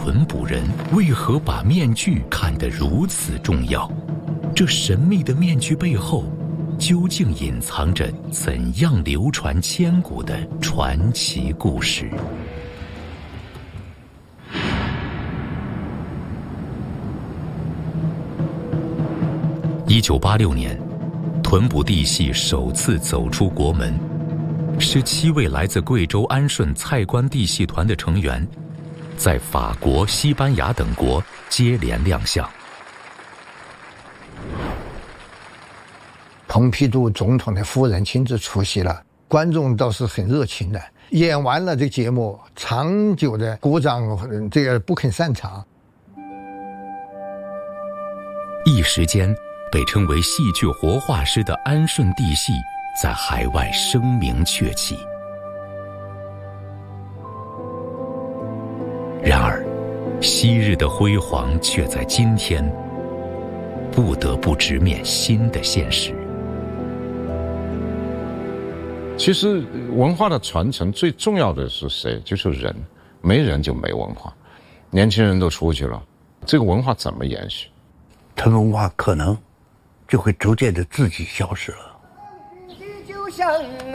屯埔人为何把面具看得如此重要？这神秘的面具背后，究竟隐藏着怎样流传千古的传奇故事？1986年，屯埔地系首次走出国门，是7位来自贵州安顺蔡关地系团的成员，在法国、西班牙等国接连亮相。 蓬皮杜总统的夫人亲自出席了，观众倒是很热情的。演完了这节目，长久的鼓掌，这个不肯散场。 一时间，被称为戏剧活化师的安顺地系在海外声名鹊起。然而，昔日的辉煌却在今天不得不直面新的现实。 其实文化的传承最重要的是谁？就是人，没人就没文化。年轻人都出去了，这个文化怎么延续？ 它文化可能就会逐渐的自己消失了。 就像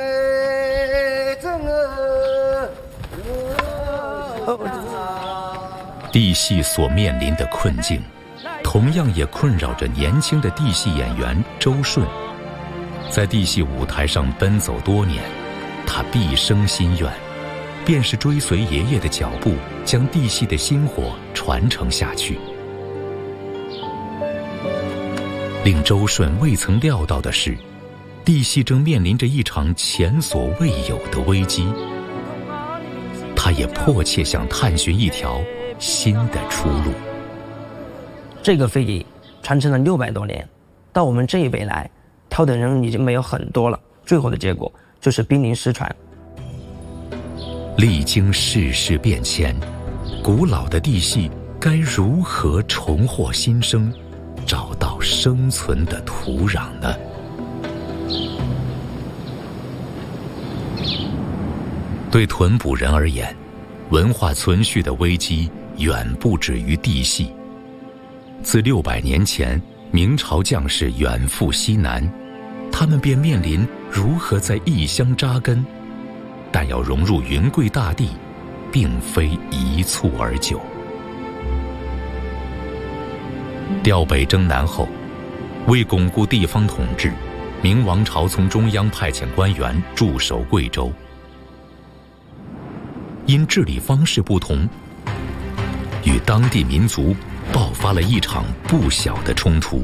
地系所面临的困境，同样也困扰着年轻的地系演员周顺。在地系舞台上奔走多年，他毕生心愿，便是追随爷爷的脚步，将地系的薪火传承下去。令周顺未曾料到的是，地系正面临着一场前所未有的危机。他也迫切想探寻一条新的出路。 这个非遗传承了600多年，到我们这一辈来，挑的人已经没有很多了，最后的结果就是濒临失传。 历经世事变迁，古老的地系该如何重获新生，找到生存的土壤呢？对屯埔人而言，文化存续的危机远不止于地系。自600年前明朝将士远赴西南，他们便面临如何在异乡扎根，但要融入云贵大地，并非一蹴而就。调北征南后，为巩固地方统治，明王朝从中央派遣官员驻守贵州。因治理方式不同，与当地民族爆发了一场不小的冲突。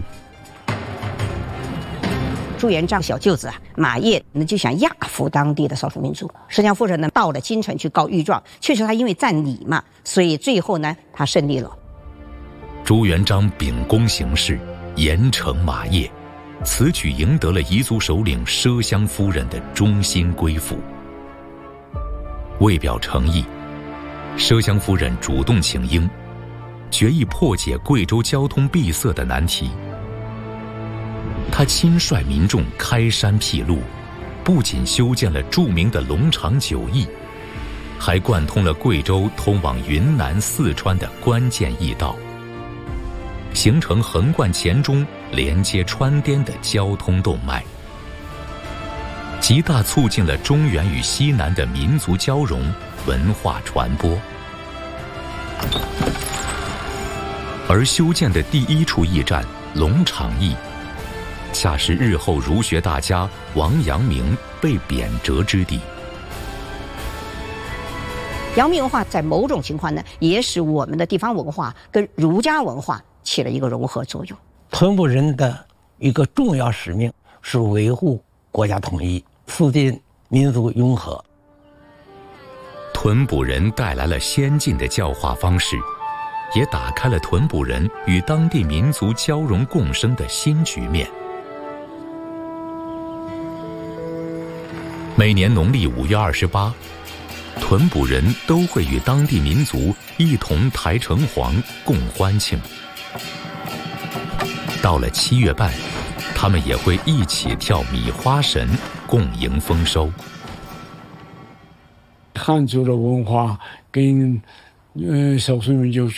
朱元璋小舅子马业就想压服当地的少数民族。石江夫人呢到了京城去告御状，确实他因为占理嘛，所以最后呢他胜利了。 朱元璋秉公行事，严惩马业，此举赢得了彝族首领麝香夫人的忠心归附。为表诚意，麝香夫人主动请缨，决意破解贵州交通闭塞的难题。他亲率民众开山辟路，不仅修建了著名的龙场9驿，还贯通了贵州通往云南、四川的关键驿道，形成横贯黔中、连接川滇的交通动脉，极大促进了中原与西南的民族交融、文化传播。而修建的第1处驿站龙场驿，恰是日后儒学大家王阳明被贬谪之地。 阳明文化在某种情况呢，也使我们的地方文化跟儒家文化起了一个融合作用。 屯埔人的一个重要使命是维护国家统一，促进民族融合。 屯埔人带来了先进的教化方式，也打开了屯埔人与当地民族交融共生的新局面。每年农历5月28，屯埔人都会与当地民族一同抬城隍共欢庆。到了7月半，他们也会一起跳米花神，共迎丰收。 汉族的文化跟少数民族